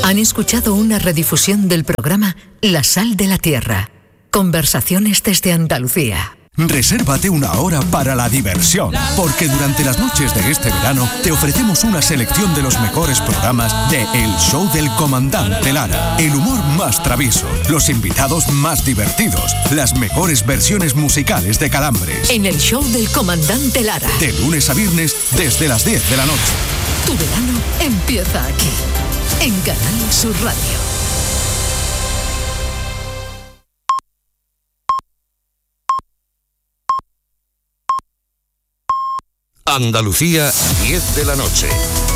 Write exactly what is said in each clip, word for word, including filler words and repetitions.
Han escuchado una redifusión del programa La Sal de la Tierra. Conversaciones desde Andalucía. Resérvate una hora para la diversión, porque durante las noches de este verano te ofrecemos una selección de los mejores programas de El Show del Comandante Lara. El humor más travieso, los invitados más divertidos, las mejores versiones musicales de Calambres. En El Show del Comandante Lara. De lunes a viernes desde las diez de la noche. Tu verano empieza aquí, en Canal Sur Radio. Andalucía, diez de la noche.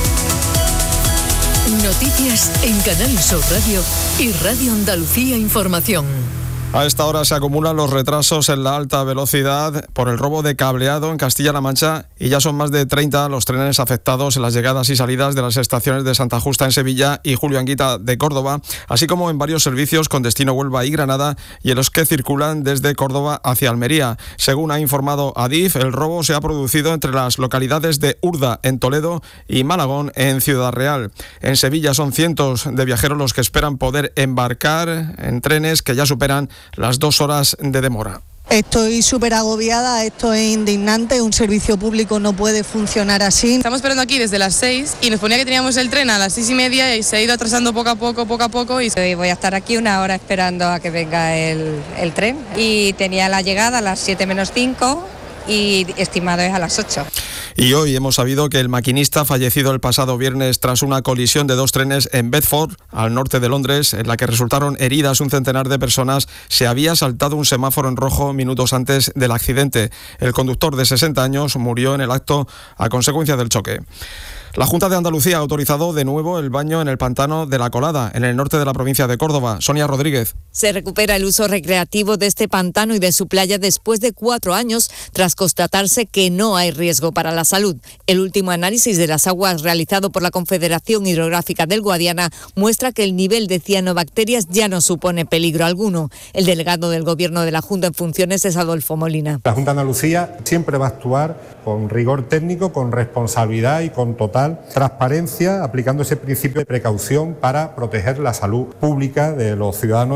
Noticias en Canal Sur Radio y Radio Andalucía Información. A esta hora se acumulan los retrasos en la alta velocidad por el robo de cableado en Castilla-La Mancha y ya son más de treinta los trenes afectados en las llegadas y salidas de las estaciones de Santa Justa en Sevilla y Julio Anguita de Córdoba, así como en varios servicios con destino Huelva y Granada y en los que circulan desde Córdoba hacia Almería. Según ha informado Adif, el robo se ha producido entre las localidades de Urda en Toledo y Malagón en Ciudad Real. En Sevilla son cientos de viajeros los que esperan poder embarcar en trenes que ya superan las dos horas de demora. Estoy súper agobiada, esto es indignante, un servicio público no puede funcionar así. Estamos esperando aquí desde las seis y nos ponía que teníamos el tren a las seis y media y se ha ido atrasando poco a poco, poco a poco. Y voy a estar aquí una hora esperando a que venga el, el tren y tenía la llegada a las siete menos cinco y estimado es a las ocho. Y hoy hemos sabido que el maquinista fallecido el pasado viernes tras una colisión de dos trenes en Bedford, al norte de Londres, en la que resultaron heridas un centenar de personas, se había saltado un semáforo en rojo minutos antes del accidente. El conductor de sesenta años murió en el acto a consecuencia del choque. La Junta de Andalucía ha autorizado de nuevo el baño en el pantano de La Colada, en el norte de la provincia de Córdoba. Sonia Rodríguez. Se recupera el uso recreativo de este pantano y de su playa después de cuatro años, tras constatarse que no hay riesgo para la salud. El último análisis de las aguas realizado por la Confederación Hidrográfica del Guadiana muestra que el nivel de cianobacterias ya no supone peligro alguno. El delegado del Gobierno de la Junta en funciones es Adolfo Molina. La Junta de Andalucía siempre va a actuar con rigor técnico, con responsabilidad y con total transparencia, aplicando ese principio de precaución para proteger la salud pública de los ciudadanos.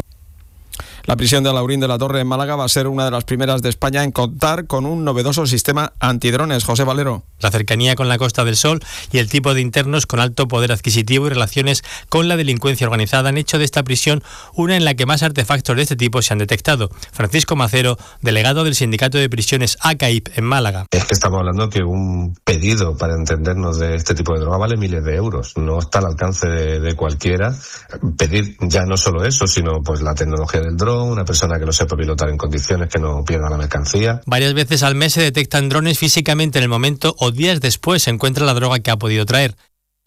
La prisión de Alaurín de la Torre en Málaga va a ser una de las primeras de España en contar con un novedoso sistema antidrones. José Valero. La cercanía con la Costa del Sol y el tipo de internos con alto poder adquisitivo y relaciones con la delincuencia organizada han hecho de esta prisión una en la que más artefactos de este tipo se han detectado. Francisco Macero, delegado del Sindicato de Prisiones A C A I P en Málaga. Es que estamos hablando que un pedido para entendernos de este tipo de droga vale miles de euros. No está al alcance de, de cualquiera. Pedir ya no solo eso, sino pues la tecnología del dron, una persona que lo sepa pilotar en condiciones, que no pierda la mercancía. Varias veces al mes se detectan drones físicamente en el momento o días después se encuentra la droga que ha podido traer.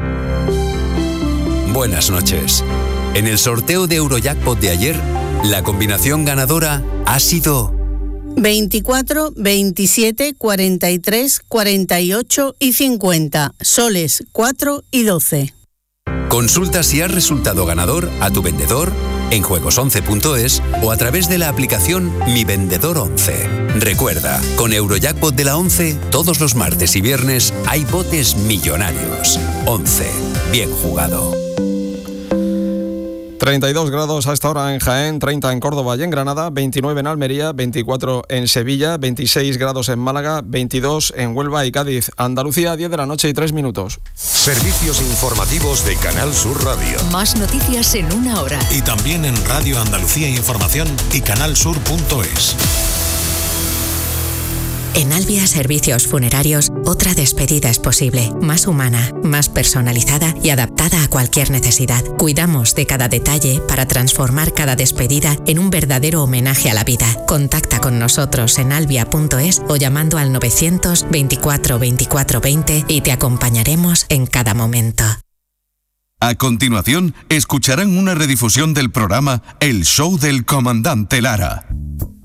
Buenas noches. En el sorteo de Eurojackpot de ayer, la combinación ganadora ha sido veinticuatro, veintisiete, cuarenta y tres, cuarenta y ocho y cincuenta, soles cuatro y doce. Consulta si has resultado ganador a tu vendedor en juegos once punto es o a través de la aplicación Mi Vendedor once. Recuerda, con Eurojackpot de la once, todos los martes y viernes hay botes millonarios. once. Bien jugado. treinta y dos grados a esta hora en Jaén, treinta en Córdoba y en Granada, veintinueve en Almería, veinticuatro en Sevilla, veintiséis grados en Málaga, veintidós en Huelva y Cádiz. Andalucía, diez de la noche y tres minutos. Servicios informativos de Canal Sur Radio. Más noticias en una hora. Y también en Radio Andalucía Información y canalsur punto es. En Albia Servicios Funerarios, otra despedida es posible, más humana, más personalizada y adaptada a cualquier necesidad. Cuidamos de cada detalle para transformar cada despedida en un verdadero homenaje a la vida. Contacta con nosotros en albia punto es o llamando al novecientos veinticuatro veinticuatro veinte y te acompañaremos en cada momento. A continuación, escucharán una redifusión del programa El Show del Comandante Lara.